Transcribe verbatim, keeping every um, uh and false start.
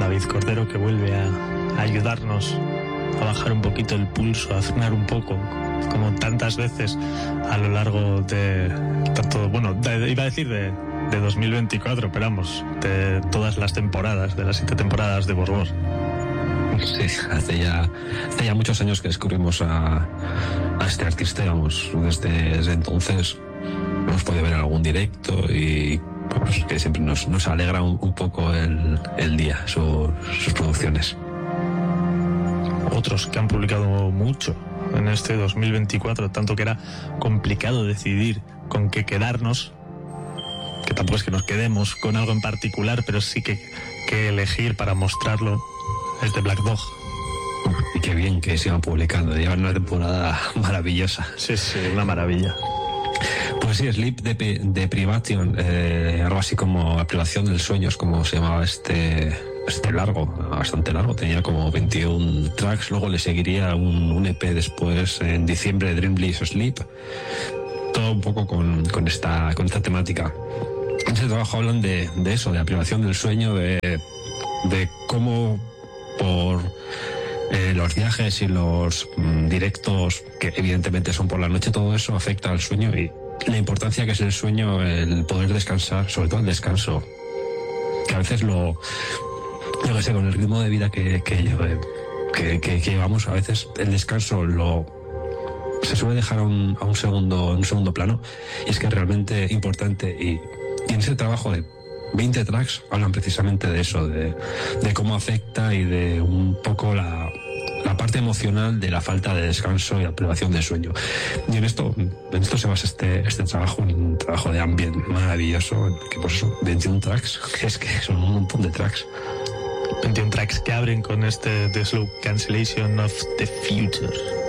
David Cordero, que vuelve a, a ayudarnos a bajar un poquito el pulso, a frenar un poco, como tantas veces a lo largo de tanto, bueno, de, iba a decir de, de dos mil veinticuatro, pero vamos, de todas las temporadas, de las siete temporadas de Borbós. Sí, hace ya, hace ya muchos años que descubrimos a, a este artista, vamos, desde, desde entonces hemos podido ver algún directo y vamos, que siempre nos, nos alegra un, un poco el, el día, su, sus producciones. Otros que han publicado mucho en este dos mil veinticuatro, tanto que era complicado decidir con qué quedarnos, que tampoco es que nos quedemos con algo en particular, pero sí que, que elegir para mostrarlo, es de Black Dog. Y qué bien que sigan publicando, llevan una temporada maravillosa. Sí, sí, una maravilla. Pues sí, Sleep de, de Privation, eh, algo así como privación del sueño, es como se llamaba este, este largo, bastante largo, tenía como veintiún tracks, luego le seguiría un, un E P después en diciembre, Dream Bliss Sleep, todo un poco con, con, esta, con esta temática. En ese trabajo hablan de, de eso, de la privación del sueño, de, de cómo por eh, los viajes y los mm, directos, que evidentemente son por la noche, todo eso afecta al sueño y la importancia que es el sueño, el poder descansar, sobre todo el descanso, que a veces lo, yo que sé, con el ritmo de vida que, que, que, que, que llevamos, a veces el descanso lo se suele dejar a un, a un segundo, en un segundo plano, y es que es realmente importante. Y, y en ese trabajo de veinte tracks hablan precisamente de eso, de, de cómo afecta y de un poco la, la parte emocional de la falta de descanso y la privación de sueño. Y en esto, en esto se basa este, este trabajo, un trabajo de ambient maravilloso, que por eso veintiún tracks, que es que son un montón de tracks. veintiún tracks que abren con este The Slow Cancellation of the Future.